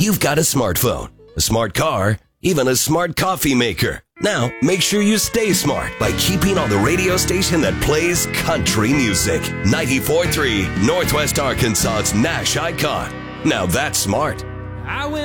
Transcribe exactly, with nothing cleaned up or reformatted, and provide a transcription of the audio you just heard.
you've got a smartphone, a smart car, even a smart coffee maker. Now, make sure you stay smart by keeping on the radio station that plays country music. ninety-four point three, Northwest Arkansas's Nash icon. Now that's smart. I went